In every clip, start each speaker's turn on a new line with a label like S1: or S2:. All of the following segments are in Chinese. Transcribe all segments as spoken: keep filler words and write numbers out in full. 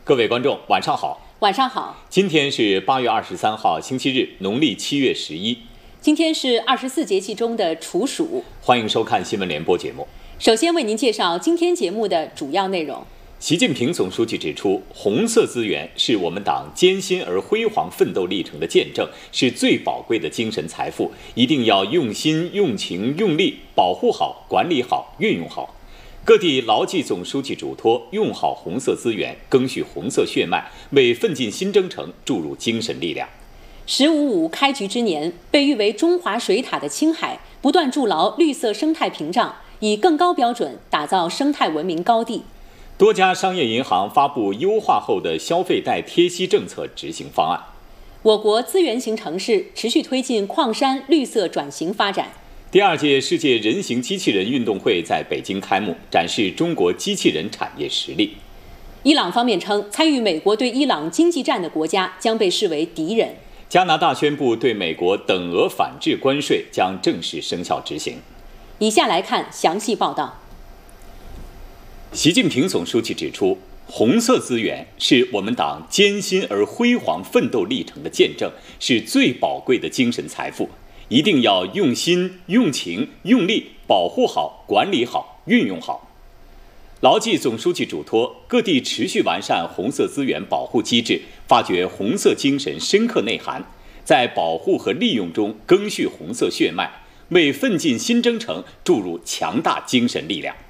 S1: 各位观众，晚上好。
S2: 晚上好。
S1: 今天是八月二十三号，星期日，农历七月十一。
S2: 今天是二十四节气中的处暑。
S1: 欢迎收看新闻联播节目。
S2: 首先为您介绍今天节目的主要内容。
S1: 习近平总书记指出，红色资源是我们党艰辛而辉煌奋斗历程的见证，是最宝贵的精神财富，一定要用心、用情、用力保护好、管理好、运用好。各地牢记总书记嘱托，用好红色资源，赓续红色血脉，为奋进新征程注入精神力量。
S2: 十五五开局之年，被誉为中华水塔的青海，不断筑牢绿色生态屏障，以更高标准打造生态文明高地。
S1: 多家商业银行发布优化后的消费贷贴息政策执行方案。
S2: 我国资源型城市持续推进矿山绿色转型发展。
S1: 第二届世界人形机器人运动会在北京开幕，展示中国机器人产业实力。
S2: 伊朗方面称，参与美国对伊朗经济战的国家将被视为敌人。
S1: 加拿大宣布对美国等额反制关税将正式生效执行。
S2: 以下来看详细报道。
S1: 习近平总书记指出，红色资源是我们党艰辛而辉煌奋斗历程的见证，是最宝贵的精神财富，一定要用心、用情、用力保护好、管理好、运用好。牢记总书记嘱托，各地持续完善红色资源保护机制，发掘红色精神深刻内涵，在保护和利用中赓续红色血脉，为奋进新征程注入强大精神力量。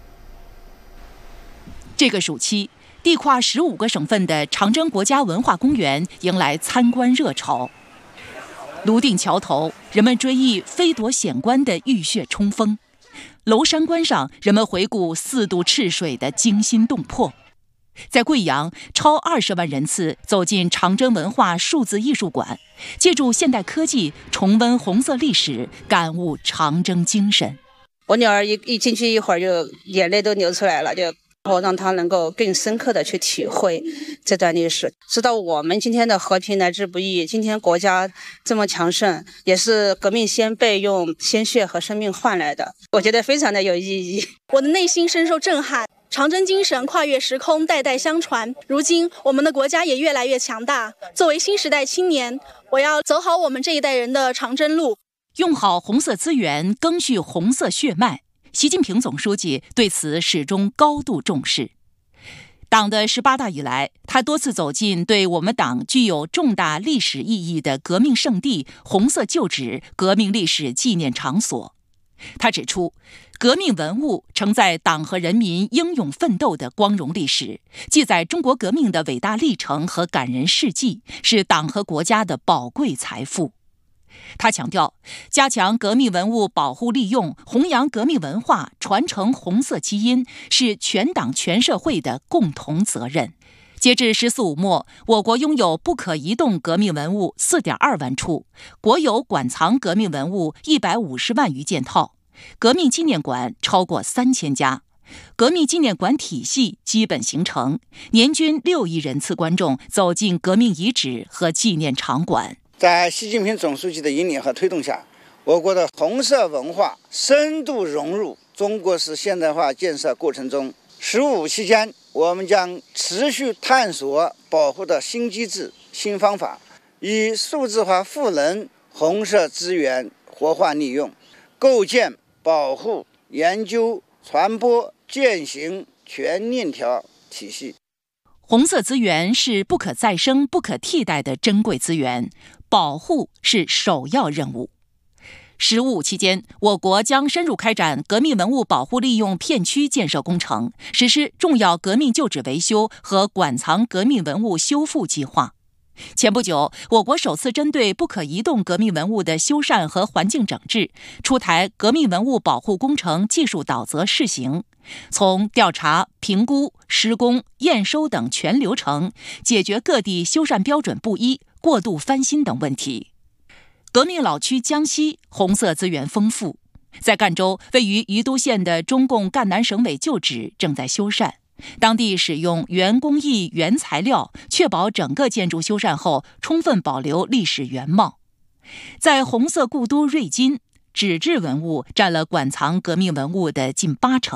S3: 这个暑期，地跨十五个省份的长征国家文化公园迎来参观热潮。泸定桥头，人们追忆飞夺险关的浴血冲锋；娄山关上，人们回顾四渡赤水的惊心动魄。在贵阳，超二十万人次走进长征文化数字艺术馆，借助现代科技重温红色历史，感悟长征精神。
S4: 我女儿一一进去一会儿就眼泪都流出来了，就我让她能够更深刻的去体会这段历史，知道我们今天的和平来之不易，今天国家这么强盛，也是革命先辈用鲜血和生命换来的，我觉得非常的有意义。
S5: 我的内心深受震撼，长征精神跨越时空，代代相传。如今我们的国家也越来越强大，作为新时代青年，我要走好我们这一代人的长征路。
S3: 用好红色资源，赓续红色血脉，习近平总书记对此始终高度重视。党的十八大以来，他多次走进对我们党具有重大历史意义的革命圣地、红色旧址、革命历史纪念场所。他指出，革命文物承载党和人民英勇奋斗的光荣历史，记载中国革命的伟大历程和感人事迹，是党和国家的宝贵财富。他强调，加强革命文物保护利用，弘扬革命文化，传承红色基因，是全党全社会的共同责任。截至“十四五”末，我国拥有不可移动革命文物 四点二万处，国有馆藏革命文物一百五十万余件套，革命纪念馆超过三千家，革命纪念馆体系基本形成，年均六亿人次观众走进革命遗址和纪念场馆。
S6: 在习近平总书记的引领和推动下，我国的红色文化深度融入中国式现代化建设过程中。十五期间，我们将持续探索保护的新机制、新方法，以数字化赋能红色资源活化利用，构建保护、研究、传播、践行全链条体系。
S3: 红色资源是不可再生、不可替代的珍贵资源，保护是首要任务。十五期间，我国将深入开展革命文物保护利用片区建设工程，实施重要革命旧址维修和馆藏革命文物修复计划。前不久，我国首次针对不可移动革命文物的修缮和环境整治，出台革命文物保护工程技术导则试行，从调查、评估、施工、验收等全流程，解决各地修缮标准不一、过度翻新等问题。革命老区江西红色资源丰富，在赣州位于宜都县的中共赣南省委旧址正在修缮，当地使用原工艺原材料，确保整个建筑修缮后充分保留历史原貌。在红色故都瑞金，纸质文物占了馆藏革命文物的近八成，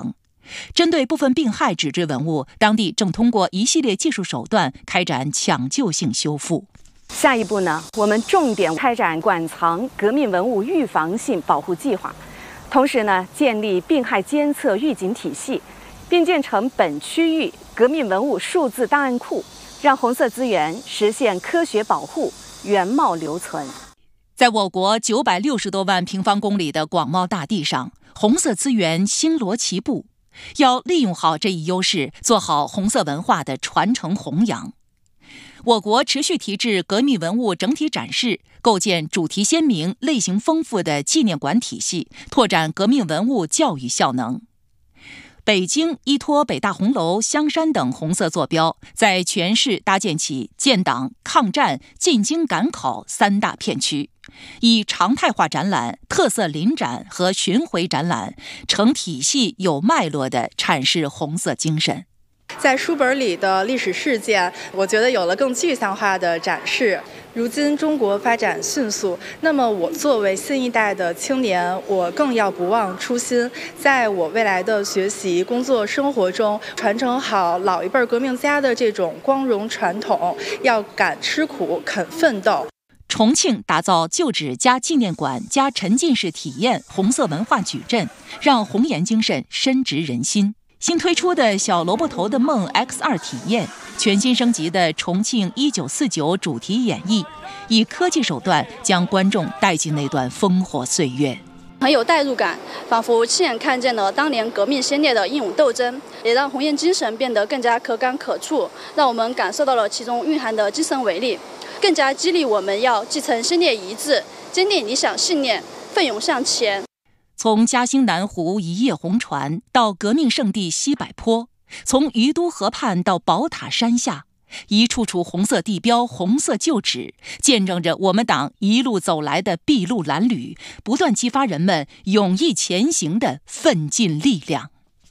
S3: 针对部分病害纸质文物，当地正通过一系列技术手段开展抢救性修复。
S7: 下一步呢，我们重点开展馆藏革命文物预防性保护计划，同时呢，建立病害监测预警体系，并建成本区域革命文物数字档案库，让红色资源实现科学保护、原貌留存。
S3: 在我国九百六十多万平方公里的广袤大地上，红色资源星罗棋布，要利用好这一优势，做好红色文化的传承弘扬。我国持续提质革命文物整体展示，构建主题鲜明、类型丰富的纪念馆体系，拓展革命文物教育效能。北京依托北大红楼、香山等红色坐标，在全市搭建起建党、抗战、进京赶考三大片区，以常态化展览、特色临展和巡回展览，成体系有脉络地阐释红色精神。
S8: 在书本里的历史事件，我觉得有了更具象化的展示。如今中国发展迅速，那么我作为新一代的青年，我更要不忘初心，在我未来的学习、工作、生活中，传承好老一辈革命家的这种光荣传统，要敢吃苦、肯奋斗。
S3: 重庆打造旧址加纪念馆加沉浸式体验红色文化矩阵，让红岩精神深植人心。新推出的小萝卜头的梦 X 二 体验，全新升级的重庆一九四九主题演绎，以科技手段将观众带进那段烽火岁月，
S5: 很有代入感，仿佛亲眼看见了当年革命先烈的英勇斗争，也让红岩精神变得更加可感可触，让我们感受到了其中蕴含的精神伟力，更加激励我们要继承先烈遗志，坚定理想信念，奋勇向前。
S3: 从嘉兴南湖一叶红船到革命圣地西柏坡，从于都河畔到宝塔山下，一处处红色地标、红色旧址，见证着我们党一路走来的筚路蓝缕，不断激发人们勇毅前行的奋进力量。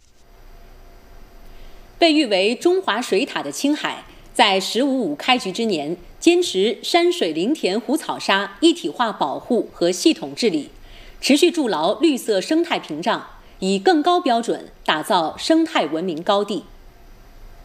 S2: 被誉为中华水塔的青海，在十五五开局之年，坚持山水林田湖草沙一体化保护和系统治理，持续筑牢绿色生态屏障，以更高标准打造生态文明高地。